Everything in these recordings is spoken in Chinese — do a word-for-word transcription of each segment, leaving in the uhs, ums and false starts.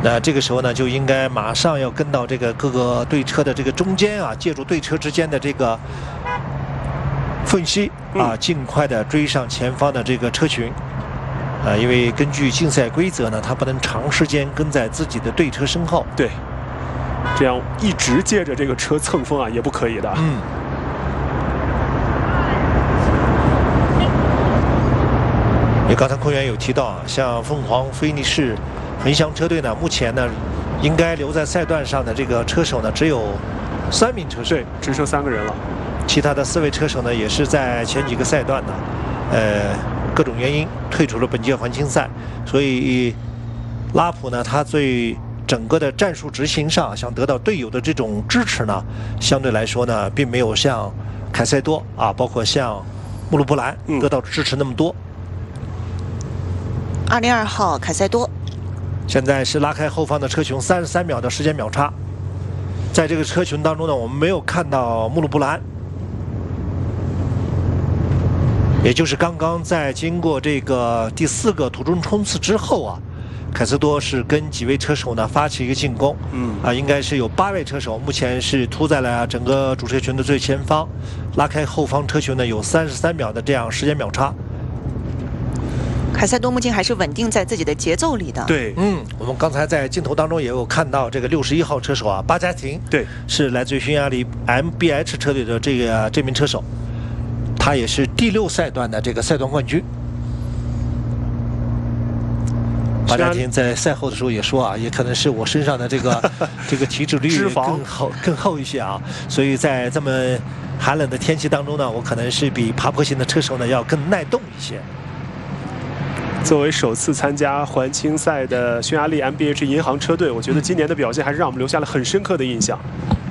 那这个时候呢，就应该马上要跟到这个各个队车的这个中间啊，借助队车之间的这个缝隙啊，尽快的追上前方的这个车群。啊，因为根据竞赛规则呢，他不能长时间跟在自己的队车身后。 对，这样一直借着这个车蹭风啊，也不可以的。 嗯。因为刚才空员有提到啊，像凤凰飞力士恒祥车队呢，目前呢，应该留在赛段上的这个车手呢，只有三名车手， 对，只剩三个人了。 其他的四位车手呢，也是在前几个赛段呢，呃。各种原因退出了本届环青赛，所以拉普呢，他对整个的战术执行上想得到队友的这种支持呢，相对来说呢，并没有像凯塞多啊，包括像穆鲁布兰得到支持那么多。 二零二号凯塞多， 现在是拉开后方的车群三十三秒的时间秒差，在这个车群当中呢，我们没有看到穆鲁布兰。也就是刚刚在经过这个第四个途中冲刺之后啊，凯斯多是跟几位车手呢发起一个进攻，嗯啊，应该是有八位车手，目前是突在了整个主车群的最前方，拉开后方车群呢有三十三秒的这样时间秒差。 凯塞多目前还是稳定在自己的节奏里的。 对， 嗯，我们刚才在镜头当中也有看到这个六十一号车手啊，巴加廷， 对， 是来自于匈牙利 M B H 车队的这个这名车手。他也是第六赛段的这个赛段冠军。巴加廷在赛后的时候也说啊，也可能是我身上的这个这个体脂率更厚更厚一些啊，所以在这么寒冷的天气当中呢，我可能是比爬坡型的车手呢要更耐冻一些。 作为首次参加环青赛的匈牙利 M B H 银行车队，我觉得今年的表现还是让我们留下了很深刻的印象。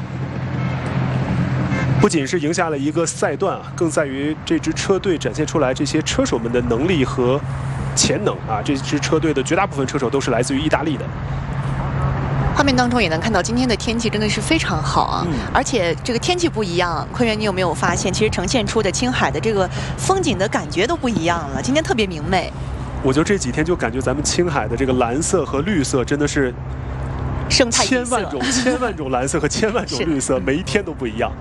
不仅是赢下了一个赛段啊，更在于这支车队展现出来这些车手们的能力和潜能啊。这支车队的绝大部分车手都是来自于意大利的。 画面当中也能看到今天的天气真的是非常好啊，嗯、而且这个天气不一样，坤源，你有没有发现，其实呈现出的青海的这个风景的感觉都不一样了？今天特别明媚。 我就这几天就感觉咱们青海的这个蓝色和绿色真的是生态千万种、千万种蓝色和千万种绿色，每一天都不一样。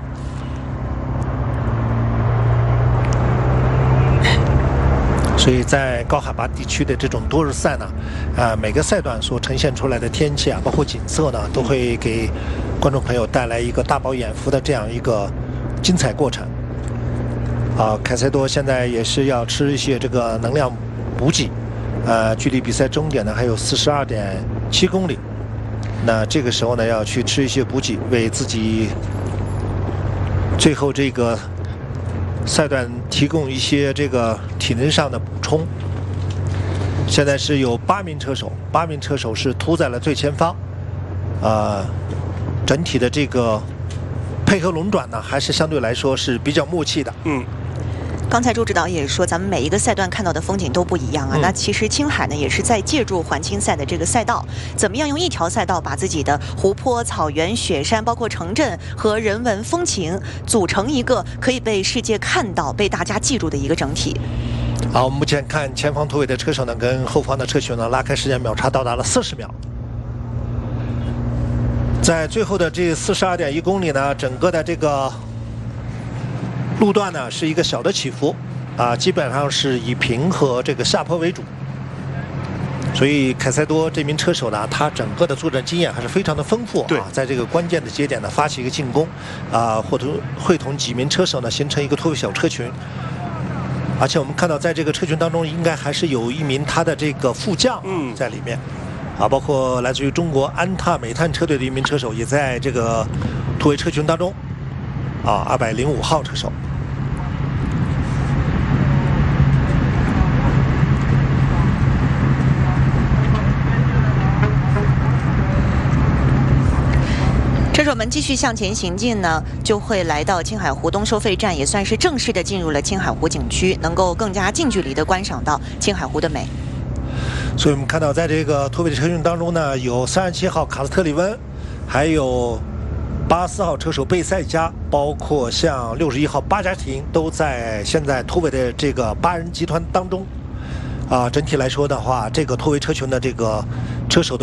所以在高海拔地区的这种多日赛呢，啊、呃，每个赛段所呈现出来的天气啊，包括景色呢，都会给观众朋友带来一个大饱眼福的这样一个精彩过程。啊，凯塞多现在也是要吃一些这个能量补给，呃，距离比赛终点呢还有四十二点七公里，那这个时候呢要去吃一些补给，为自己最后这个赛段提供一些这个体能上的补充。现在是有八名车手，八名车手是突在了最前方，呃，整体的这个配合轮转呢，还是相对来说是比较默契的。 嗯。 刚才周指导也说，咱们每一个赛段看到的风景都不一样啊。嗯、那其实青海呢，也是在借助环青赛的这个赛道，怎么样用一条赛道把自己的湖泊、草原、雪山，包括城镇和人文风情，组成一个可以被世界看到、被大家记住的一个整体。 好，我们目前看前方突围的车手呢，跟后方的车群呢拉开时间秒差到达了四十秒。在最后的这四十二点一公里呢，整个的这个路段呢是一个小的起伏，啊，基本上是以平和这个下坡为主。所以凯塞多这名车手呢，他整个的作战经验还是非常的丰富啊，在这个关键的节点呢发起一个进攻，啊，或同会同几名车手呢形成一个突围小车群。而且我们看到，在这个车群当中，应该还是有一名他的这个副将在里面，嗯、啊，包括来自于中国安踏美碳车队的一名车手也在这个突围车群当中，啊，二百零五号车手。 车手们继续向前行进呢，就会来到青海湖东收费站，也算是正式的进入了青海湖景区，能够更加近距离的观赏到青海湖的美。 所以我们看到，在这个突围的车群当中呢，有三十七号卡斯特里温，还有八十四号车手贝塞加，包括像六十一号巴加廷，都在现在突围的这个八人集团当中。啊，整体来说的话，这个突围车群的这个车手的